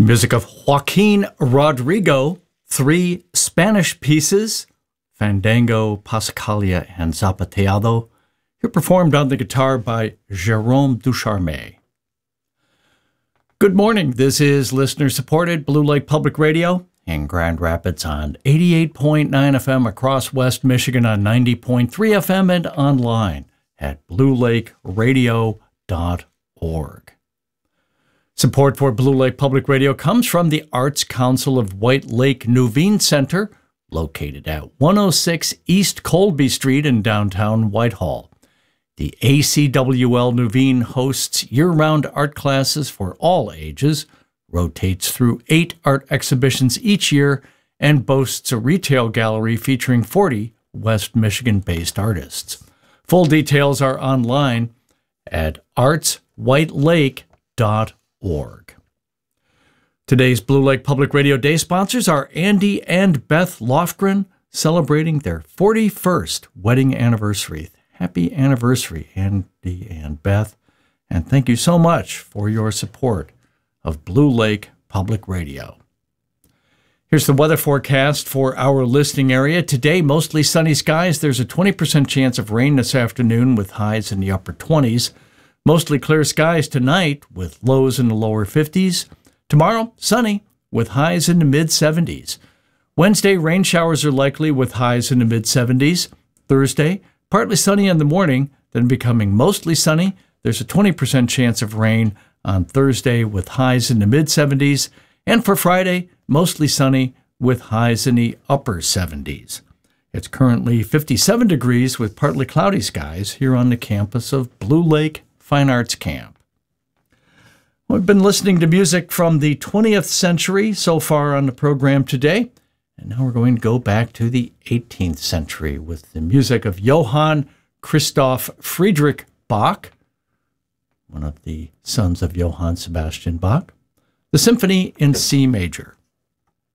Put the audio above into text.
Music of Joaquin Rodrigo, three Spanish pieces, Fandango, Pasacalia, and Zapateado, here performed on the guitar by Jérôme Ducharme. Good morning. This is listener-supported Blue Lake Public Radio in Grand Rapids on 88.9 FM, across West Michigan on 90.3 FM, and online at bluelakeradio.org. Support for Blue Lake Public Radio comes from the Arts Council of White Lake Nuveen Center, located at 106 East Colby Street in downtown Whitehall. The ACWL Nuveen hosts year-round art classes for all ages, rotates through 8 art exhibitions each year, and boasts a retail gallery featuring 40 West Michigan-based artists. Full details are online at artswhitelake.org. Today's Blue Lake Public Radio Day sponsors are Andy and Beth Lofgren, celebrating their 41st wedding anniversary. Happy anniversary, Andy and Beth, and thank you so much for your support of Blue Lake Public Radio. Here's the weather forecast for our listening area. Today, mostly sunny skies. There's a 20% chance of rain this afternoon with highs in the upper 20s. Mostly clear skies tonight with lows in the lower 50s. Tomorrow, sunny with highs in the mid-70s. Wednesday, rain showers are likely with highs in the mid-70s. Thursday, partly sunny in the morning, then becoming mostly sunny. There's a 20% chance of rain on Thursday with highs in the mid-70s. And for Friday, mostly sunny with highs in the upper 70s. It's currently 57 degrees with partly cloudy skies here on the campus of Blue Lake Fine Arts Camp. We've been listening to music from the 20th century so far on the program today, and now we're going to go back to the 18th century with the music of Johann Christoph Friedrich Bach, one of the sons of Johann Sebastian Bach, the Symphony in C major.